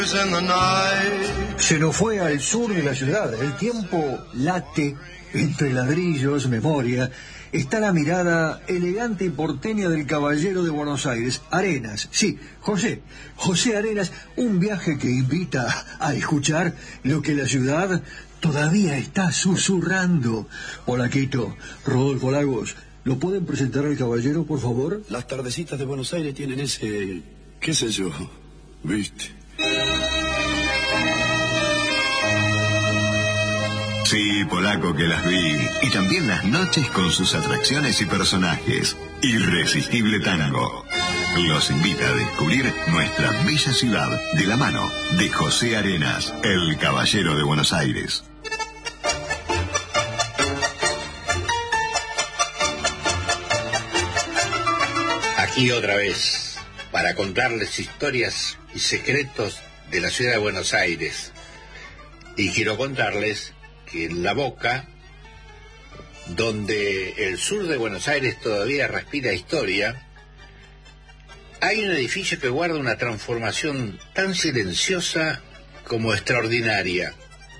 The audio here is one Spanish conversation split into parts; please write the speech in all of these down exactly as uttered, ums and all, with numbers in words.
Se nos fue al sur de la ciudad. El tiempo late entre ladrillos, memoria. Está la mirada elegante y porteña del caballero de Buenos Aires, Arenas. Sí, José, José Arenas, un viaje que invita a escuchar lo que la ciudad todavía está susurrando. Polaquito, Rodolfo Lagos, ¿lo pueden presentar al caballero, por favor? Las tardecitas de Buenos Aires tienen ese... qué sé yo, ¿viste? Sí, Polaco, que las vi. Y también las noches con sus atracciones y personajes. Irresistible Tango. Los invita a descubrir nuestra bella ciudad de la mano de José Arenas, el caballero de Buenos Aires. Aquí otra vez, para contarles historias y secretos de la ciudad de Buenos Aires. Y quiero contarles que en La Boca, donde el sur de Buenos Aires todavía respira historia, hay un edificio que guarda una transformación tan silenciosa como extraordinaria.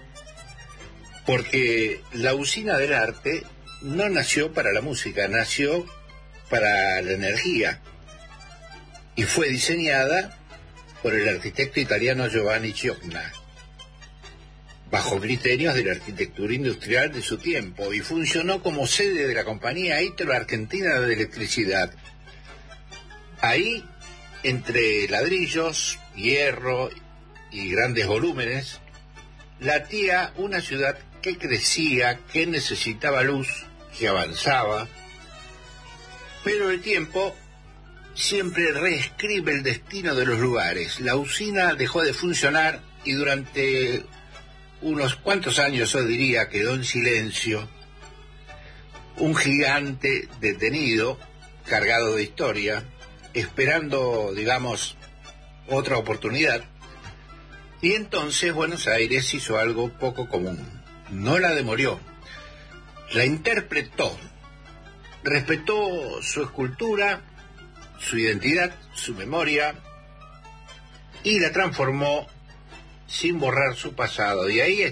Porque la usina del arte no nació para la música, nació para la energía. Y fue diseñada por el arquitecto italiano Giovanni Chiogna, bajo criterios de la arquitectura industrial de su tiempo, y funcionó como sede de la Compañía Ítalo-Argentina de Electricidad. Ahí, entre ladrillos, hierro y grandes volúmenes, latía una ciudad que crecía, que necesitaba luz, que avanzaba, pero el tiempo siempre reescribe el destino de los lugares. La usina dejó de funcionar y durante unos cuantos años, yo diría, quedó en silencio, un gigante detenido, cargado de historia, esperando, digamos, otra oportunidad. Y entonces Buenos Aires hizo algo poco común. No la demolió, la interpretó, respetó su escultura, su identidad, su memoria, y la transformó sin borrar su pasado. Y ahí